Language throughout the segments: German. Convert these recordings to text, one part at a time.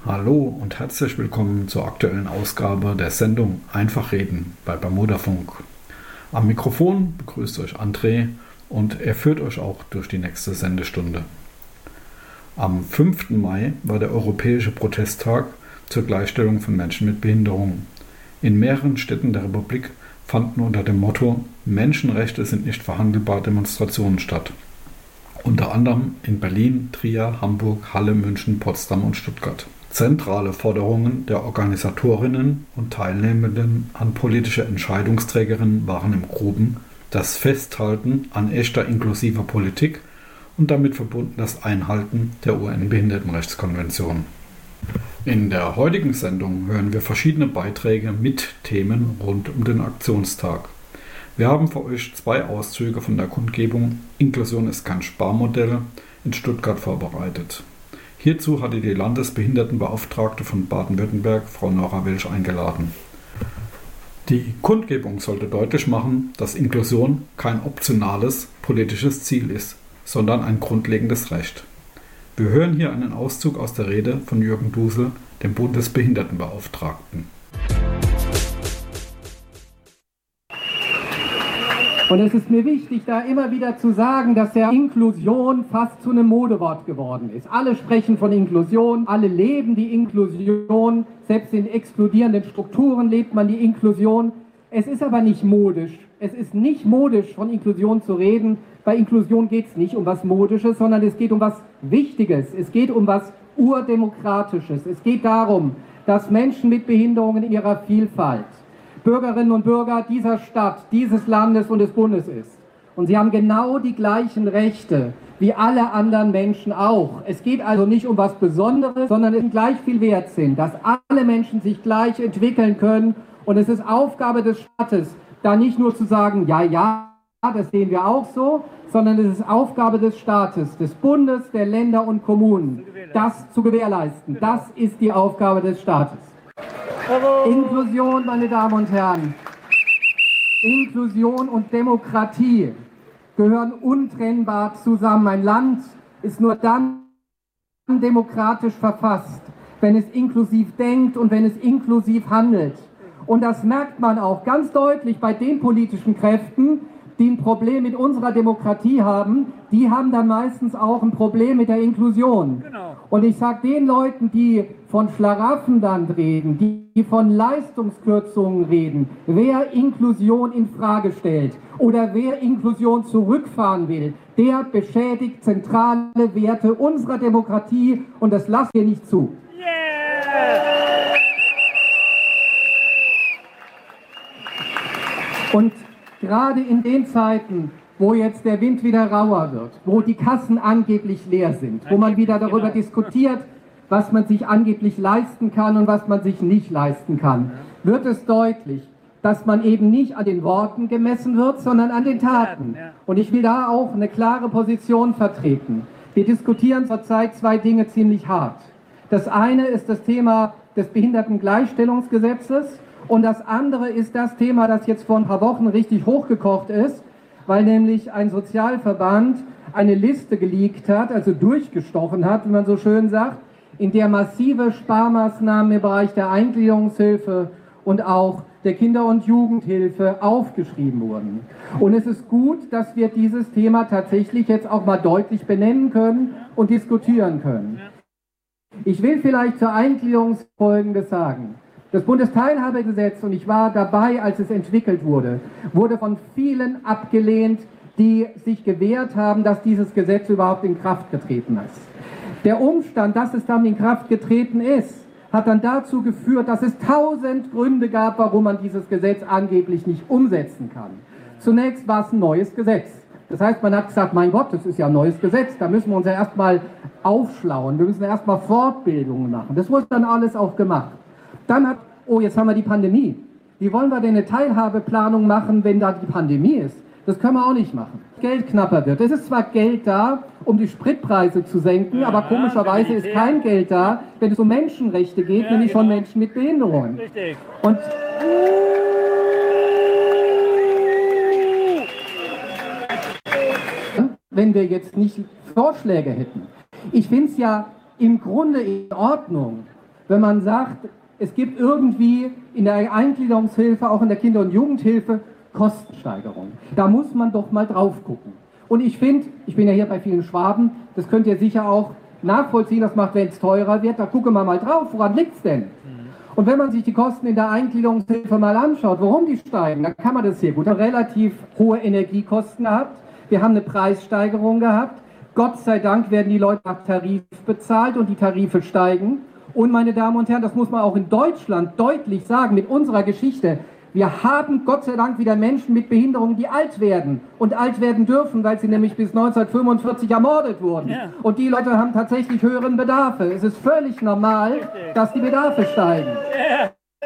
Hallo und herzlich willkommen zur aktuellen Ausgabe der Sendung Einfach reden bei Bermuda Funk. Am Mikrofon begrüßt euch André und er führt euch auch durch die nächste Sendestunde. Am 5. Mai war der Europäische Protesttag zur Gleichstellung von Menschen mit Behinderungen. In mehreren Städten der Republik fanden unter dem Motto Menschenrechte sind nicht verhandelbar Demonstrationen statt. Unter anderem in Berlin, Trier, Hamburg, Halle, München, Potsdam und Stuttgart. Zentrale Forderungen der Organisatorinnen und Teilnehmenden an politische Entscheidungsträgerinnen waren im Groben das Festhalten an echter inklusiver Politik und damit verbunden das Einhalten der UN-Behindertenrechtskonvention. In der heutigen Sendung hören wir verschiedene Beiträge mit Themen rund um den Aktionstag. Wir haben für euch 2 Auszüge von der Kundgebung Inklusion ist kein Sparmodell in Stuttgart vorbereitet. Hierzu hatte die Landesbehindertenbeauftragte von Baden-Württemberg, Frau Nora Welsch, eingeladen. Die Kundgebung sollte deutlich machen, dass Inklusion kein optionales politisches Ziel ist, sondern ein grundlegendes Recht. Wir hören hier einen Auszug aus der Rede von Jürgen Dusel, dem Bundesbehindertenbeauftragten. Und es ist mir wichtig, da immer wieder zu sagen, dass ja Inklusion fast zu einem Modewort geworden ist. Alle sprechen von Inklusion, alle leben die Inklusion, selbst in explodierenden Strukturen lebt man die Inklusion. Es ist aber nicht modisch. Es ist nicht modisch, von Inklusion zu reden. Bei Inklusion geht es nicht um was Modisches, sondern es geht um was Wichtiges. Es geht um was Urdemokratisches. Es geht darum, dass Menschen mit Behinderungen in ihrer Vielfalt Bürgerinnen und Bürger dieser Stadt, dieses Landes und des Bundes ist. Und sie haben genau die gleichen Rechte wie alle anderen Menschen auch. Es geht also nicht um was Besonderes, sondern es gleich viel wert sind, dass alle Menschen sich gleich entwickeln können. Und es ist Aufgabe des Staates, da nicht nur zu sagen, ja, das sehen wir auch so, sondern es ist Aufgabe des Staates, des Bundes, der Länder und Kommunen, das zu gewährleisten. Das ist die Aufgabe des Staates. Inklusion, meine Damen und Herren, Inklusion und Demokratie gehören untrennbar zusammen. Ein Land ist nur dann demokratisch verfasst, wenn es inklusiv denkt und wenn es inklusiv handelt. Und das merkt man auch ganz deutlich bei den politischen Kräften, die ein Problem mit unserer Demokratie haben, die haben dann meistens auch ein Problem mit der Inklusion. Genau. Und ich sage den Leuten, die von Schlaraffenland reden, die von Leistungskürzungen reden, wer Inklusion in Frage stellt oder wer Inklusion zurückfahren will, der beschädigt zentrale Werte unserer Demokratie und das lassen wir nicht zu. Yeah! Und gerade in den Zeiten, wo jetzt der Wind wieder rauer wird, wo die Kassen angeblich leer sind, wo man wieder darüber diskutiert, was man sich angeblich leisten kann und was man sich nicht leisten kann, wird es deutlich, dass man eben nicht an den Worten gemessen wird, sondern an den Taten. Und ich will da auch eine klare Position vertreten. Wir diskutieren zurzeit 2 Dinge ziemlich hart. Das eine ist das Thema des Behindertengleichstellungsgesetzes. Und das andere ist das Thema, das jetzt vor ein paar Wochen richtig hochgekocht ist, weil nämlich ein Sozialverband eine Liste geleakt hat, also durchgestochen hat, wie man so schön sagt, in der massive Sparmaßnahmen im Bereich der Eingliederungshilfe und auch der Kinder- und Jugendhilfe aufgeschrieben wurden. Und es ist gut, dass wir dieses Thema tatsächlich jetzt auch mal deutlich benennen können und diskutieren können. Ich will vielleicht zur Eingliederung Folgendes sagen. Das Bundesteilhabegesetz, und ich war dabei, als es entwickelt wurde, wurde von vielen abgelehnt, die sich gewehrt haben, dass dieses Gesetz überhaupt in Kraft getreten ist. Der Umstand, dass es dann in Kraft getreten ist, hat dann dazu geführt, dass es 1000 Gründe gab, warum man dieses Gesetz angeblich nicht umsetzen kann. Zunächst war es ein neues Gesetz. Das heißt, man hat gesagt, mein Gott, das ist ja ein neues Gesetz, da müssen wir uns ja erstmal aufschlauen, wir müssen erstmal Fortbildungen machen. Das wurde dann alles auch gemacht. Dann jetzt haben wir die Pandemie. Wie wollen wir denn eine Teilhabeplanung machen, wenn da die Pandemie ist? Das können wir auch nicht machen. Geld knapper wird. Es ist zwar Geld da, um die Spritpreise zu senken, aber komischerweise ist kein Geld da, wenn es um Menschenrechte geht, nämlich von Menschen mit Behinderungen. Und wenn wir jetzt nicht Vorschläge hätten. Ich finde es ja im Grunde in Ordnung, wenn man sagt, es gibt irgendwie in der Eingliederungshilfe, auch in der Kinder- und Jugendhilfe, Kostensteigerung. Da muss man doch mal drauf gucken. Und ich finde, ich bin ja hier bei vielen Schwaben, das könnt ihr sicher auch nachvollziehen, das macht, wenn es teurer wird, da gucken wir mal drauf, woran liegt es denn? Und wenn man sich die Kosten in der Eingliederungshilfe mal anschaut, warum die steigen, dann kann man das hier gut. Wir haben relativ hohe Energiekosten gehabt, wir haben eine Preissteigerung gehabt, Gott sei Dank werden die Leute nach Tarif bezahlt und die Tarife steigen. Und meine Damen und Herren, das muss man auch in Deutschland deutlich sagen, mit unserer Geschichte. Wir haben Gott sei Dank wieder Menschen mit Behinderungen, die alt werden und alt werden dürfen, weil sie nämlich bis 1945 ermordet wurden. Ja. Und die Leute haben tatsächlich höheren Bedarfe. Es ist völlig normal, dass die Bedarfe steigen. Ja.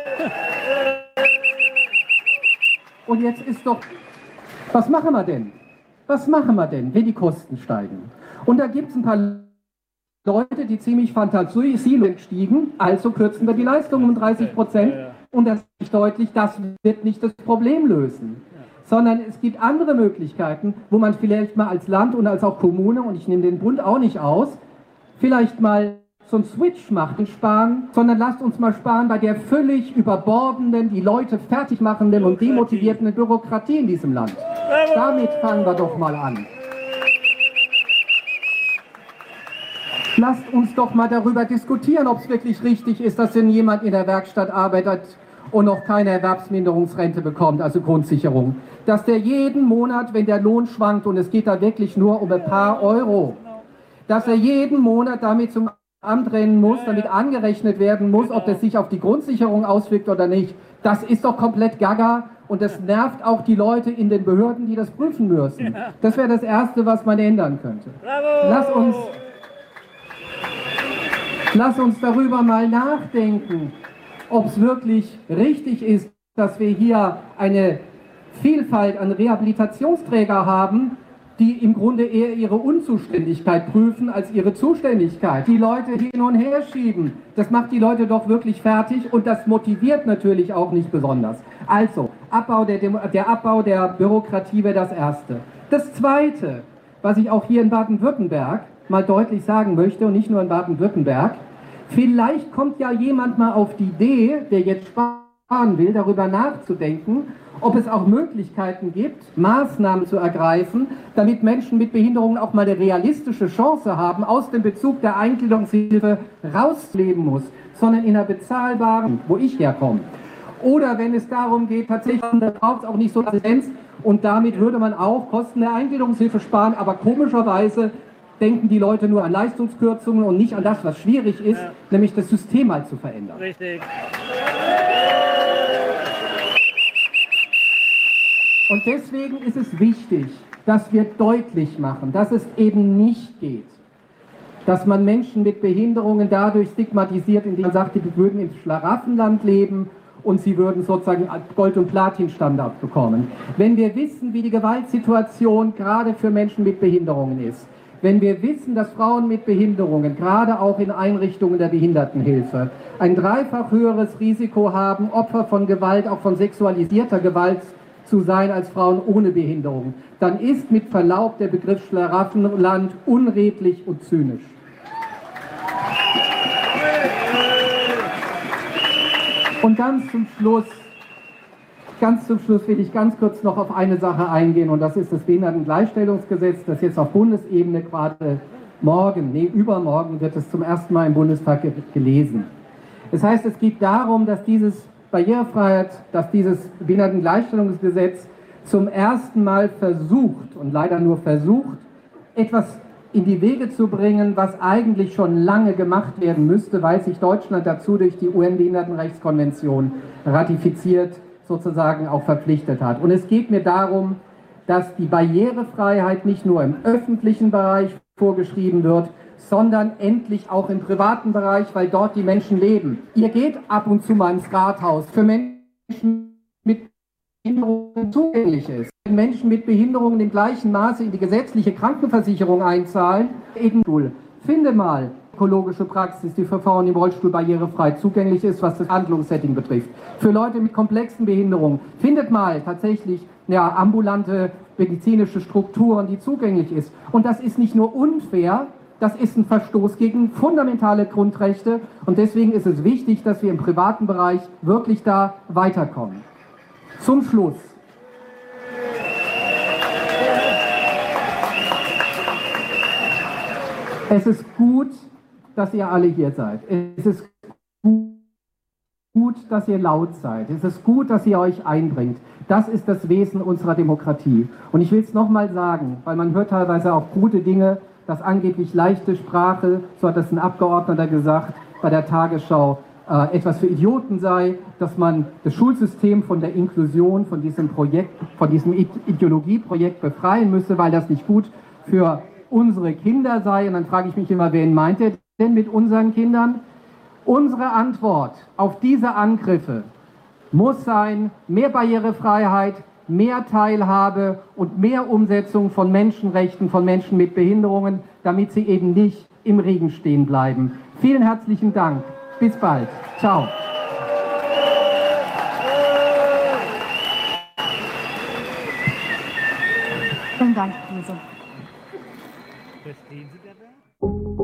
Und jetzt ist doch, was machen wir denn? Was machen wir denn, wenn die Kosten steigen? Und da gibt es ein paar Leute, die ziemlich fantasielos stiegen, also kürzen wir die Leistung um 30%. Und das ist deutlich, das wird nicht das Problem lösen. Sondern es gibt andere Möglichkeiten, wo man vielleicht mal als Land und als auch Kommune, und ich nehme den Bund auch nicht aus, vielleicht mal so einen Switch macht und sparen, sondern lasst uns mal sparen bei der völlig überbordenden, die Leute fertig machenden und demotivierenden Bürokratie in diesem Land. Damit fangen wir doch mal an. Lasst uns doch mal darüber diskutieren, ob es wirklich richtig ist, dass denn jemand in der Werkstatt arbeitet und noch keine Erwerbsminderungsrente bekommt, also Grundsicherung. Dass der jeden Monat, wenn der Lohn schwankt, und es geht da wirklich nur um ein paar Euro, dass er jeden Monat damit zum Amt rennen muss, damit angerechnet werden muss, ob das sich auf die Grundsicherung auswirkt oder nicht. Das ist doch komplett gaga und das nervt auch die Leute in den Behörden, die das prüfen müssen. Das wäre das Erste, was man ändern könnte. Lass uns darüber mal nachdenken, ob es wirklich richtig ist, dass wir hier eine Vielfalt an Rehabilitationsträger haben, die im Grunde eher ihre Unzuständigkeit prüfen als ihre Zuständigkeit. Die Leute hin und her schieben, das macht die Leute doch wirklich fertig und das motiviert natürlich auch nicht besonders. Also, der Abbau der Bürokratie wäre das Erste. Das Zweite, was ich auch hier in Baden-Württemberg mal deutlich sagen möchte und nicht nur in Baden-Württemberg, vielleicht kommt ja jemand mal auf die Idee, der jetzt sparen will, darüber nachzudenken, ob es auch Möglichkeiten gibt, Maßnahmen zu ergreifen, damit Menschen mit Behinderungen auch mal eine realistische Chance haben, aus dem Bezug der Eingliederungshilfe rausleben muss, sondern in einer bezahlbaren, wo ich herkomme. Oder wenn es darum geht, tatsächlich, da braucht es auch nicht so eine Assistenz und damit würde man auch Kosten der Eingliederungshilfe sparen, aber komischerweise denken die Leute nur an Leistungskürzungen und nicht an das, was schwierig ist, nämlich das System mal zu verändern. Richtig. Und deswegen ist es wichtig, dass wir deutlich machen, dass es eben nicht geht, dass man Menschen mit Behinderungen dadurch stigmatisiert, indem man sagt, die würden im Schlaraffenland leben und sie würden sozusagen Gold- und Platin-Standard bekommen. Wenn wir wissen, wie die Gewaltsituation gerade für Menschen mit Behinderungen ist, wenn wir wissen, dass Frauen mit Behinderungen, gerade auch in Einrichtungen der Behindertenhilfe, ein dreifach höheres Risiko haben, Opfer von Gewalt, auch von sexualisierter Gewalt zu sein als Frauen ohne Behinderung, dann ist mit Verlaub der Begriff Schlaraffenland unredlich und zynisch. Und ganz zum Schluss will ich ganz kurz noch auf eine Sache eingehen und das ist das Behindertengleichstellungsgesetz, das jetzt auf Bundesebene gerade übermorgen wird es zum ersten Mal im Bundestag gelesen. Das heißt, es geht darum, dass dieses Behindertengleichstellungsgesetz zum ersten Mal versucht und leider nur versucht, etwas in die Wege zu bringen, was eigentlich schon lange gemacht werden müsste, weil sich Deutschland dazu durch die UN-Behindertenrechtskonvention ratifiziert, sozusagen auch verpflichtet hat. Und es geht mir darum, dass die Barrierefreiheit nicht nur im öffentlichen Bereich vorgeschrieben wird, sondern endlich auch im privaten Bereich, weil dort die Menschen leben. Ihr geht ab und zu mal ins Rathaus für Menschen mit Behinderungen zugänglich ist. Wenn Menschen mit Behinderungen im gleichen Maße in die gesetzliche Krankenversicherung einzahlen, finde mal ökologische Praxis, die für Frauen im Rollstuhl barrierefrei zugänglich ist, was das Handlungssetting betrifft. Für Leute mit komplexen Behinderungen, findet mal tatsächlich ambulante medizinische Strukturen, die zugänglich ist. Und das ist nicht nur unfair, Das ist ein Verstoß gegen fundamentale Grundrechte und deswegen ist es wichtig, dass wir im privaten Bereich wirklich da weiterkommen. Zum Schluss. Es ist gut, dass ihr alle hier seid. Es ist gut, dass ihr laut seid. Es ist gut, dass ihr euch einbringt. Das ist das Wesen unserer Demokratie. Und ich will es nochmal sagen, weil man hört teilweise auch krude Dinge, dass angeblich leichte Sprache, so hat das ein Abgeordneter gesagt, bei der Tagesschau, etwas für Idioten sei, dass man das Schulsystem von der Inklusion, von diesem Projekt, von diesem Ideologieprojekt befreien müsse, weil das nicht gut für unsere Kinder sei. Und dann frage ich mich immer, wen meint er denn mit unseren Kindern? Unsere Antwort auf diese Angriffe muss sein, mehr Barrierefreiheit, mehr Teilhabe und mehr Umsetzung von Menschenrechten, von Menschen mit Behinderungen, damit sie eben nicht im Regen stehen bleiben. Vielen herzlichen Dank. Bis bald. Ciao. Vielen Dank, Lisa. Verstehen Sie dabei?